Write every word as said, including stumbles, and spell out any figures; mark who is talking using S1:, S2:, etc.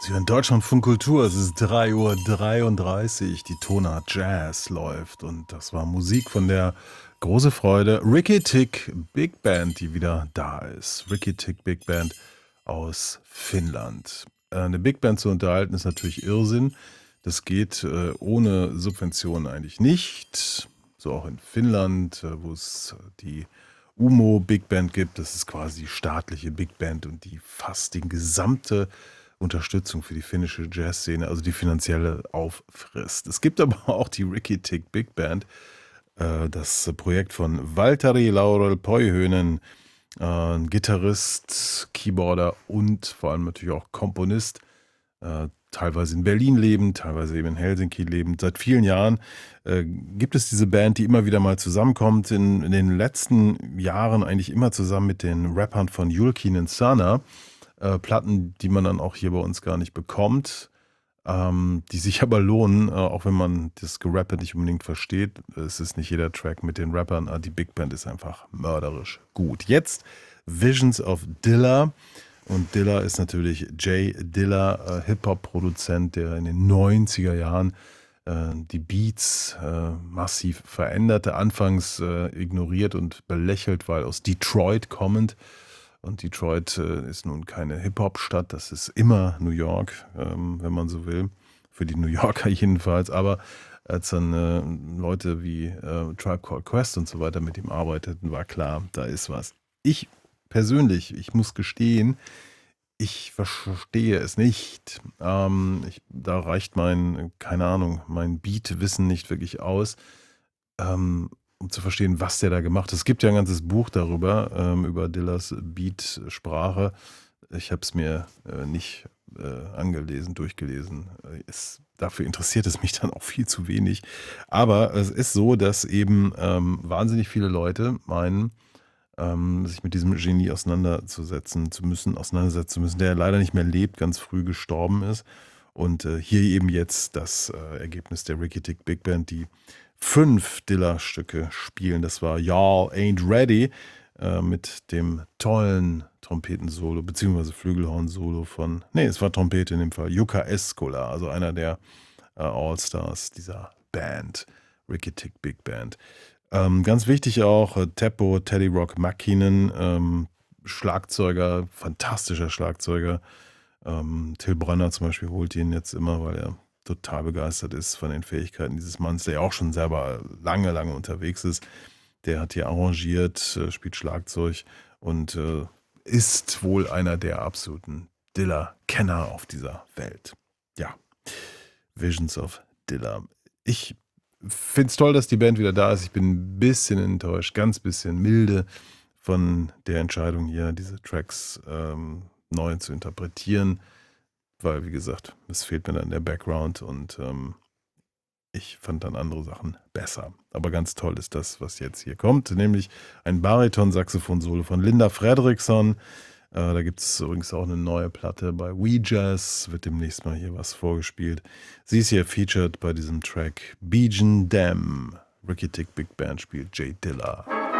S1: Sie hören Deutschlandfunk Kultur, es ist drei Uhr dreiunddreißig, die Tonart Jazz läuft und das war Musik von der Große Freude Ricky Tick Big Band, die wieder da ist. Ricky Tick Big Band aus Finnland. Äh, 'ne Big Band zu unterhalten ist natürlich Irrsinn. Das geht, äh, ohne Subventionen eigentlich nicht. So auch in Finnland, äh, wo es die Umo Big Band gibt. Das ist quasi die staatliche Big Band und die fast die gesamte Unterstützung für die finnische Jazzszene, also die finanzielle auffrisst. Es gibt aber auch die Ricky Tick Big Band, äh, das Projekt von Valtteri Laurel Poihönen, äh, 'n Gitarrist, Keyboarder und vor allem natürlich auch Komponist, äh, teilweise in Berlin lebend, teilweise eben in Helsinki lebend. Seit vielen Jahren, äh, gibt es diese Band, die immer wieder mal zusammenkommt. In in den letzten Jahren eigentlich immer zusammen mit den Rappern von Julkinen Sana. Äh, Platten, die man dann auch hier bei uns gar nicht bekommt, ähm, die sich aber lohnen, äh, auch wenn man das Gerappe nicht unbedingt versteht. Es ist nicht jeder Track mit den Rappern, aber die Big Band ist einfach mörderisch gut. Jetzt Visions of Dilla. Und Dilla ist natürlich Jay Dilla, äh, Hip-Hop-Produzent, der in den neunziger Jahren äh, die Beats äh, massiv veränderte. Anfangs äh, ignoriert und belächelt, weil aus Detroit kommend. Und Detroit äh, ist nun keine Hip-Hop-Stadt, das ist immer New York, ähm, wenn man so will. Für die New Yorker jedenfalls. Aber als dann äh, Leute wie äh, Tribe Called Quest und so weiter mit ihm arbeiteten, war klar, da ist was. Ich persönlich, ich muss gestehen, ich verstehe es nicht. Ähm, ich, da reicht mein, keine Ahnung, mein Beat-Wissen nicht wirklich aus, ähm, um zu verstehen, was der da gemacht hat. Es gibt ja ein ganzes Buch darüber, ähm, über Dillas Beat-Sprache. Ich habe es mir äh, nicht äh, angelesen, durchgelesen. Äh, Es, dafür interessiert es mich dann auch viel zu wenig. Aber es ist so, dass eben ähm, wahnsinnig viele Leute meinen, ähm, sich mit diesem Genie auseinanderzusetzen zu müssen, auseinandersetzen zu müssen, der leider nicht mehr lebt, ganz früh gestorben ist. Und äh, hier eben jetzt das äh, Ergebnis der Ricky Tick Big Band, die fünf Dilla-Stücke spielen. Das war Y'all Ain't Ready äh, mit dem tollen Trompetensolo beziehungsweise Flügelhorn-Solo von, nee, es war Trompete in dem Fall, Jukka Eskola, also einer der äh, All-Stars dieser Band, Ricky Tick Big Band. Ähm, ganz wichtig auch, äh, Teppo, Teddy Rock Mäkinen, ähm, Schlagzeuger, fantastischer Schlagzeuger. Ähm, Till Brönner zum Beispiel holt ihn jetzt immer, weil er total begeistert ist von den Fähigkeiten dieses Manns, der ja auch schon selber lange, lange unterwegs ist. Der hat hier arrangiert, äh, spielt Schlagzeug und äh, ist wohl einer der absoluten Dilla-Kenner auf dieser Welt. Ja, Visions of Dilla. Ich finde es toll, dass die Band wieder da ist. Ich bin ein bisschen enttäuscht, ganz bisschen milde von der Entscheidung hier, diese Tracks ähm, neu zu interpretieren, weil, wie gesagt, es fehlt mir dann der Background und ähm, ich fand dann andere Sachen besser. Aber ganz toll ist das, was jetzt hier kommt, nämlich ein Bariton-Saxophon-Solo von Linda Fredriksson. Äh, da gibt es übrigens auch eine neue Platte bei WeJazz, wird demnächst mal hier was vorgespielt. Sie ist hier featured bei diesem Track Bijan Dam. Ricky Tick Big Band spielt Jay Dilla.